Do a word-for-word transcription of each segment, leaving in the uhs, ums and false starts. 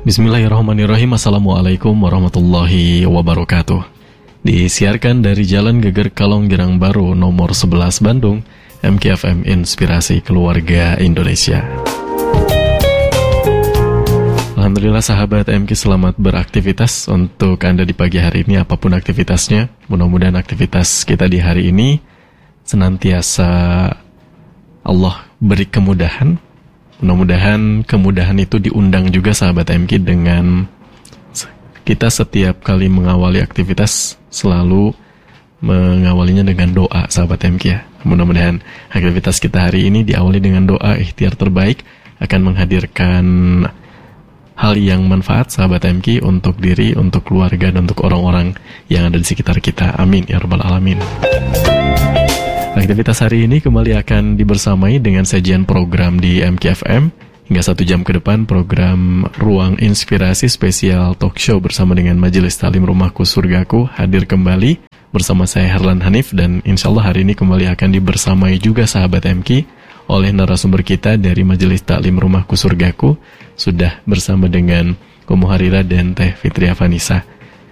Bismillahirrahmanirrahim. Assalamualaikum warahmatullahi wabarakatuh. Disiarkan dari Jalan Geger Kalong Girang Baru nomor sebelas Bandung, M K F M Inspirasi Keluarga Indonesia. Alhamdulillah sahabat M K, selamat beraktivitas untuk Anda di pagi hari ini, apapun aktivitasnya. Mudah-mudahan aktivitas kita di hari ini senantiasa Allah beri kemudahan. Mudah-mudahan kemudahan itu diundang juga sahabat M K dengan kita setiap kali mengawali aktivitas selalu mengawalinya dengan doa sahabat M K ya. Mudah-mudahan aktivitas kita hari ini diawali dengan doa, ikhtiar terbaik akan menghadirkan hal yang manfaat sahabat M K untuk diri, untuk keluarga, dan untuk orang-orang yang ada di sekitar kita. Amin ya rabbal alamin. Aktivitas hari ini kembali akan dibersamai dengan sajian program di M K F M. Hingga satu jam ke depan program Ruang Inspirasi spesial talk show bersama dengan Majelis Taklim Rumahku Surgaku hadir kembali bersama saya Herlan Hanif. Dan insya Allah hari ini kembali akan dibersamai juga sahabat M K oleh narasumber kita dari Majelis Taklim Rumahku Surgaku. Sudah bersama dengan Ummu Harira dan Teh Fitria Vanisa.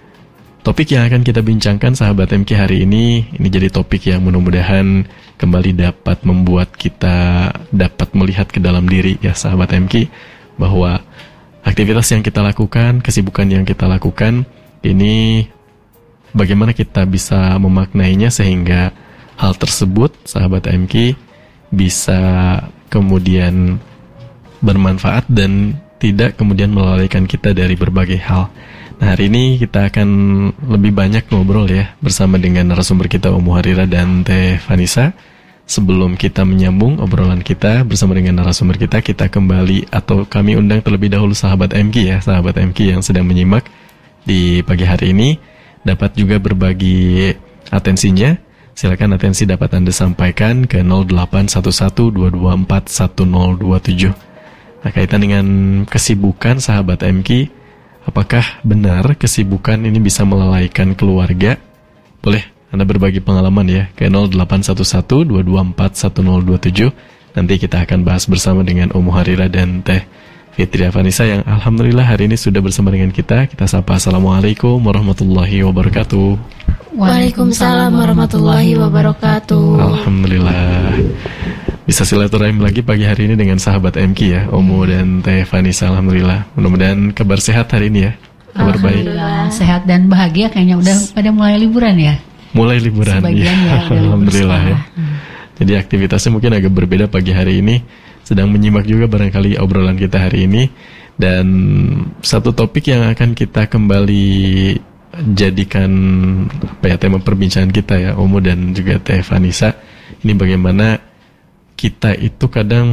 Topik yang akan kita bincangkan sahabat M K hari ini, ini jadi topik yang mudah-mudahan kembali dapat membuat kita dapat melihat ke dalam diri ya sahabat M K, bahwa aktivitas yang kita lakukan, kesibukan yang kita lakukan, ini bagaimana kita bisa memaknainya sehingga hal tersebut sahabat M K bisa kemudian bermanfaat dan tidak kemudian melalaikan kita dari berbagai hal. Nah, hari ini kita akan lebih banyak ngobrol ya bersama dengan narasumber kita Ummu Harira dan Teh Vanisa. Sebelum kita menyambung obrolan kita bersama dengan narasumber kita, kita kembali atau kami undang terlebih dahulu sahabat M K ya, sahabat M K yang sedang menyimak di pagi hari ini dapat juga berbagi atensinya. Silakan atensi dapat Anda sampaikan ke nol delapan satu satu dua dua empat satu nol dua tujuh. Nah, kaitan dengan kesibukan sahabat M K, apakah benar kesibukan ini bisa melalaikan keluarga? Boleh Anda berbagi pengalaman ya ke nol delapan satu satu dua dua empat satu nol dua tujuh. Nanti kita akan bahas bersama dengan Ummu Harira dan Teh Fitria Vanisa yang alhamdulillah hari ini sudah bersama dengan kita. Kita sapa assalamualaikum warahmatullahi wabarakatuh. Waalaikumsalam warahmatullahi wabarakatuh. Alhamdulillah bisa silaturahim lagi pagi hari ini dengan sahabat M K ya, Ummu dan Teh Vanisa. Alhamdulillah, mudah-mudahan kabar sehat hari ini ya, kabar baik. Sehat dan bahagia, kayaknya udah pada mulai liburan ya. Mulai liburan ya, ya alhamdulillah ya. Hmm. Jadi aktivitasnya mungkin agak berbeda pagi hari ini. Sedang menyimak juga barangkali obrolan kita hari ini. Dan satu topik yang akan kita kembali jadikan apa ya, tema perbincangan kita ya, Ummu dan juga Teh Vanisa. Ini bagaimana kita itu kadang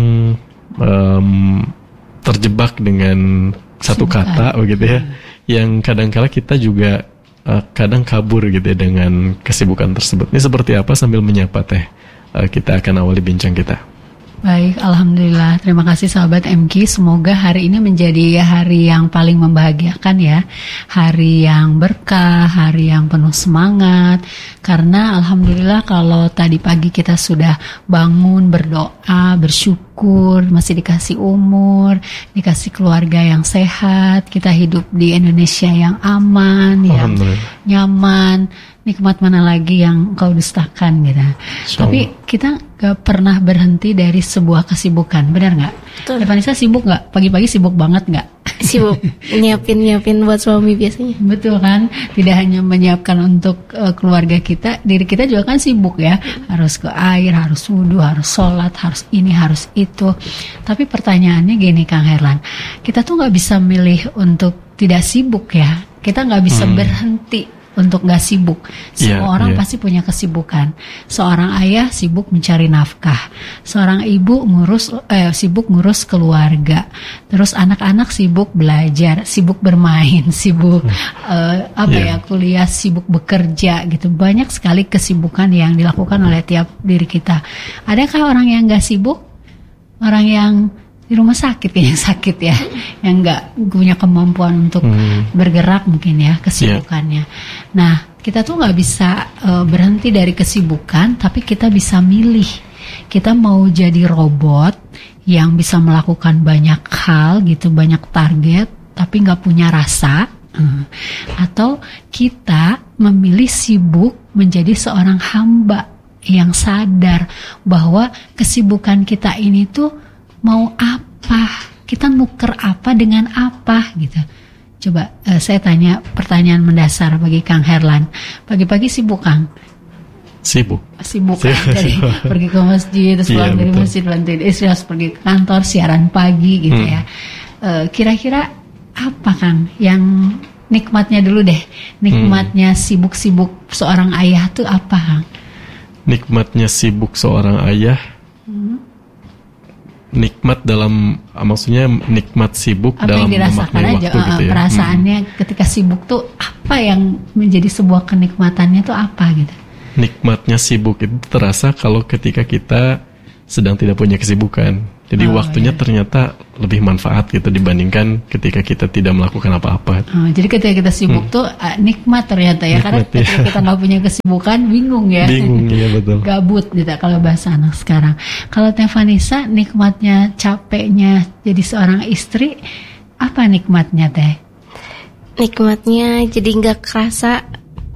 um, terjebak dengan satu kata begitu ya, yang kadang-kala kita juga uh, kadang kabur gitu ya dengan kesibukan tersebut. Ini seperti apa sambil menyapa Teh? Uh, kita akan awali bincang kita. Baik, alhamdulillah. Terima kasih sahabat M K. Semoga hari ini menjadi hari yang paling membahagiakan ya. Hari yang berkah, hari yang penuh semangat. Karena alhamdulillah kalau tadi pagi kita sudah bangun, berdoa, bersyukur, masih dikasih umur, dikasih keluarga yang sehat, kita hidup di Indonesia yang aman, yang nyaman. Nikmat mana lagi yang kau dustakan gitu. So. Tapi kita gak pernah berhenti dari sebuah kesibukan, benar gak? Betul. Vanisa sibuk gak? Pagi-pagi sibuk banget gak? Sibuk, nyiapin-nyiapin buat suami biasanya. Betul kan? Tidak hanya menyiapkan untuk uh, keluarga kita, diri kita juga kan sibuk ya. Harus ke air, harus wudhu, harus sholat, harus ini, harus itu. Tapi pertanyaannya gini Kang Herlan, kita tuh gak bisa milih untuk tidak sibuk ya. Kita gak bisa hmm. berhenti untuk gak sibuk. Semua yeah, orang yeah. pasti punya kesibukan. Seorang ayah sibuk mencari nafkah, seorang ibu ngurus eh, sibuk ngurus keluarga, terus anak-anak sibuk belajar, sibuk bermain, sibuk uh, apa yeah. ya kuliah, sibuk bekerja gitu. Banyak sekali kesibukan yang dilakukan oleh tiap diri kita. Adakah orang yang gak sibuk? Orang yang di rumah sakit yang sakit ya, yang nggak punya kemampuan untuk hmm. bergerak mungkin ya kesibukannya. Yeah. Nah kita tuh nggak bisa uh, berhenti dari kesibukan, tapi kita bisa milih. Kita mau jadi robot yang bisa melakukan banyak hal gitu, banyak target, tapi nggak punya rasa, uh, atau kita memilih sibuk menjadi seorang hamba yang sadar bahwa kesibukan kita ini tuh mau apa, kita nuker apa dengan apa gitu. Coba uh, saya tanya pertanyaan mendasar bagi Kang Herlan. Pagi-pagi sibuk, Kang? Sibuk. Sibuk kan? Dari pergi ke masjid, terus pulang iya, dari betul. masjid, lantai istri, harus pergi ke kantor, siaran pagi gitu hmm. ya. Uh, kira-kira apa, Kang, yang nikmatnya dulu deh, nikmatnya hmm. sibuk-sibuk seorang ayah tuh apa, Kang? Nikmatnya sibuk seorang ayah, hmm. nikmat dalam, maksudnya nikmat sibuk apa dalam memaknai waktu aja, gitu ya. Perasaannya hmm. ketika sibuk tuh apa yang menjadi sebuah kenikmatannya tuh apa gitu? Nikmatnya sibuk itu terasa kalau ketika kita sedang tidak punya kesibukan. Jadi oh, waktunya iya. ternyata lebih manfaat gitu dibandingkan ketika kita tidak melakukan apa-apa. Oh, jadi ketika kita sibuk hmm. tuh uh, nikmat ternyata ya. Nikmat, karena ketika ya. kita nggak punya kesibukan bingung ya. Bingung ya betul. Gabut gitu kalau bahasa anak sekarang. Kalau Teh Vanessa, nikmatnya capeknya jadi seorang istri, apa nikmatnya Teh? Nikmatnya jadi nggak kerasa.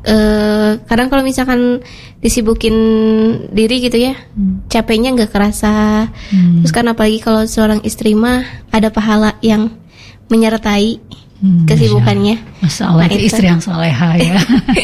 Uh, kadang kalau misalkan disibukin diri gitu ya, hmm. capeknya nggak kerasa. Hmm. Terus kan apalagi kalau seorang istri mah ada pahala yang menyertai hmm, kesibukannya. Masya Allah, nah, itu istri yang soleha ya.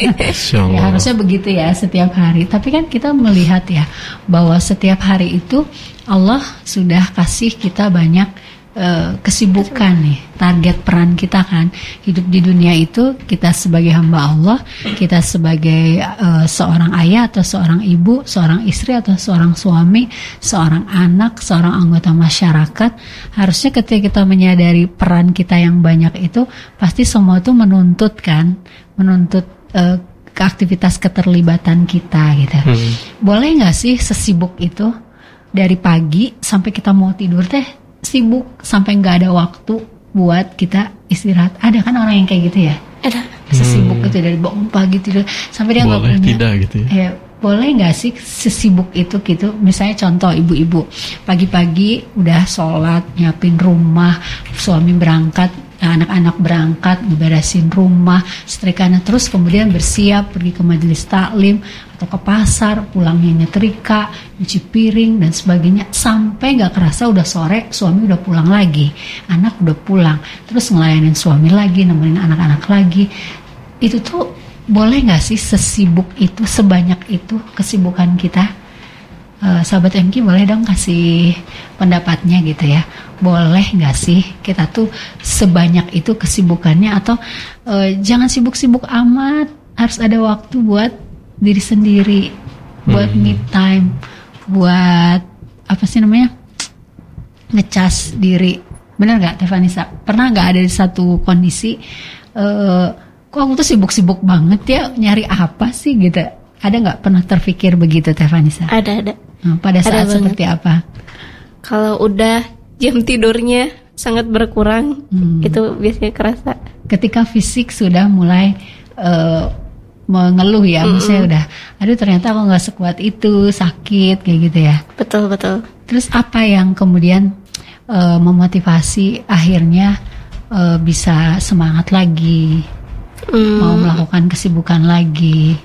Ya harusnya begitu ya setiap hari. Tapi kan kita melihat ya bahwa setiap hari itu Allah sudah kasih kita banyak Uh, kesibukan nih, target peran kita kan hidup di dunia itu, kita sebagai hamba Allah, kita sebagai uh, seorang ayah atau seorang ibu, seorang istri atau seorang suami, seorang anak, seorang anggota masyarakat. Harusnya ketika kita menyadari peran kita yang banyak itu, pasti semua itu menuntut kan, menuntut uh, ke aktivitas keterlibatan kita gitu. Hmm. Boleh nggak sih sesibuk itu dari pagi sampai kita mau tidur teh sibuk sampai nggak ada waktu buat kita istirahat? Ada kan orang yang kayak gitu ya? Ada. Sesibuk hmm. gitu dari bangun pagi tidur sampai dia nggak punya. Tidak gitu ya? Ya boleh nggak sih sesibuk itu gitu? Misalnya contoh ibu-ibu pagi-pagi udah sholat, nyiapin rumah, suami berangkat, anak-anak berangkat, ngeberesin rumah, setrikanya, terus kemudian bersiap pergi ke majelis taklim atau ke pasar, pulangnya nyetrika, nyuci piring dan sebagainya, sampai nggak kerasa udah sore, suami udah pulang lagi, anak udah pulang, terus ngelayanin suami lagi, nemenin anak-anak lagi. Itu tuh boleh nggak sih sesibuk itu, sebanyak itu kesibukan kita? Uh, sahabat M K boleh dong kasih pendapatnya gitu ya. Boleh nggak sih kita tuh sebanyak itu kesibukannya, atau uh, jangan sibuk-sibuk amat, harus ada waktu buat diri sendiri, buat hmm. me time, buat apa sih namanya, ngecas diri. Bener nggak Teh Vanessa? Pernah nggak ada di satu kondisi uh, kok aku tuh sibuk-sibuk banget ya, nyari apa sih gitu? Ada nggak pernah terpikir begitu Teh Vanessa? Ada, ada. Nah, pada saat ada seperti banget. Apa? Kalau udah jam tidurnya sangat berkurang, hmm. itu biasanya kerasa. Ketika fisik sudah mulai uh, mengeluh ya, mm-hmm. misalnya udah, aduh ternyata aku nggak sekuat itu, sakit kayak gitu ya. Betul, betul. Terus apa yang kemudian uh, memotivasi akhirnya uh, bisa semangat lagi, mm. mau melakukan kesibukan lagi?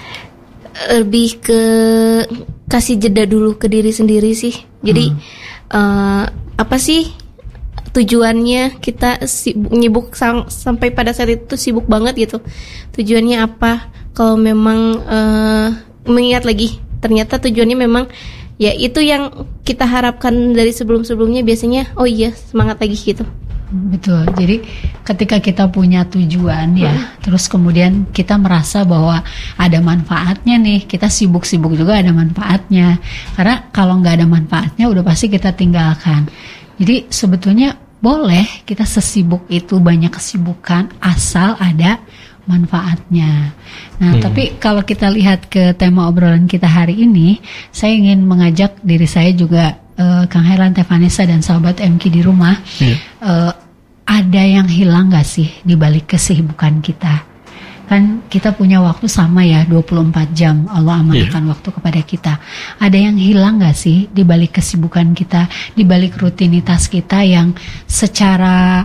Lebih ke kasih jeda dulu ke diri sendiri sih. Jadi hmm. uh, apa sih tujuannya kita sibuk, nyibuk sang, sampai pada saat itu sibuk banget gitu? Tujuannya apa? Kalau memang uh, mengingat lagi, ternyata tujuannya memang ya itu yang kita harapkan dari sebelum-sebelumnya, biasanya oh iya semangat lagi gitu. Betul. Jadi ketika kita punya tujuan ya, hmm. terus kemudian kita merasa bahwa ada manfaatnya nih, kita sibuk-sibuk juga ada manfaatnya. Karena kalau nggak ada manfaatnya udah pasti kita tinggalkan. Jadi sebetulnya boleh kita sesibuk itu, banyak kesibukan asal ada manfaatnya. Nah, hmm. tapi kalau kita lihat ke tema obrolan kita hari ini, saya ingin mengajak diri saya juga, Uh, Kang Herlan, Teh Vanessa dan sahabat M K di rumah, yeah. uh, ada yang hilang gak sih di balik kesibukan kita? Kan kita punya waktu sama ya, dua puluh empat jam Allah amanahkan yeah. waktu kepada kita. Ada yang hilang gak sih di balik kesibukan kita, di balik rutinitas kita yang secara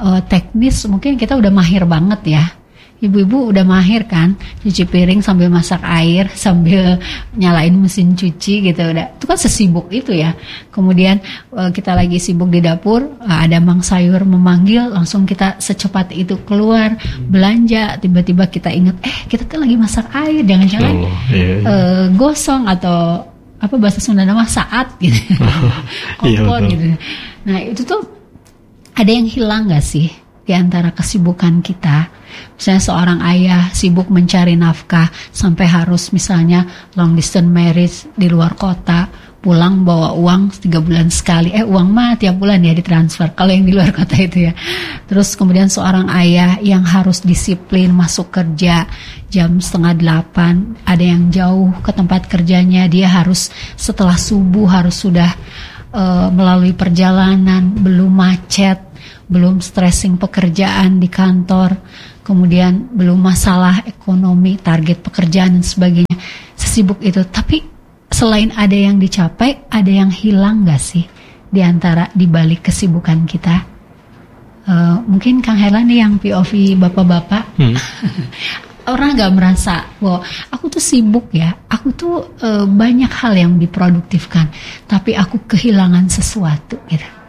uh, teknis mungkin kita udah mahir banget ya. Ibu-ibu udah mahir kan, cuci piring sambil masak air, sambil nyalain mesin cuci gitu. Udah, itu kan sesibuk itu ya. Kemudian uh, kita lagi sibuk di dapur, uh, ada mang sayur memanggil, langsung kita secepat itu keluar belanja. Tiba-tiba kita ingat, eh kita tuh lagi masak air, jangan-jangan oh, iya, iya. Uh, gosong atau apa bahasa Sunda nama saat gitu, kompor iya, gitu. Nah itu tuh ada yang hilang gak sih di antara kesibukan kita? Misalnya seorang ayah sibuk mencari nafkah sampai harus misalnya long distance marriage di luar kota, pulang bawa uang tiga bulan sekali, eh uang mah tiap bulan ya ditransfer kalau yang di luar kota itu ya. Terus kemudian seorang ayah yang harus disiplin masuk kerja jam setengah delapan, ada yang jauh ke tempat kerjanya, dia harus setelah subuh harus sudah uh, melalui perjalanan, belum macet, belum stressing pekerjaan di kantor, kemudian belum masalah ekonomi, target pekerjaan dan sebagainya. Sesibuk itu, tapi selain ada yang dicapai, ada yang hilang gak sih di antara di balik kesibukan kita? Uh, mungkin Kang Herlan nih yang P O V bapak-bapak, hmm. orang gak merasa, wah aku tuh sibuk ya, aku tuh uh, banyak hal yang diproduktifkan, tapi aku kehilangan sesuatu gitu.